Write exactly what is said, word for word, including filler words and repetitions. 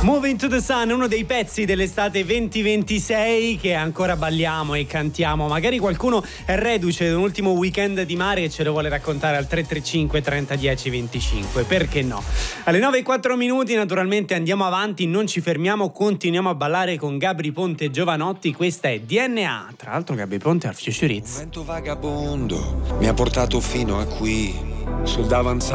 Moving to the Sun, uno dei pezzi dell'estate venti ventisei che ancora balliamo e cantiamo. Magari qualcuno è reduce da un ultimo weekend di mare e ce lo vuole raccontare al tre tre cinque trenta dieci venticinque, perché no? Alle nove e quattro minuti naturalmente andiamo avanti, non ci fermiamo, continuiamo a ballare con Gabry Ponte e Giovanotti. Questa è D N A, tra l'altro Gabry Ponte al Future Hits. Un vento vagabondo mi ha portato fino a qui, sul davanzale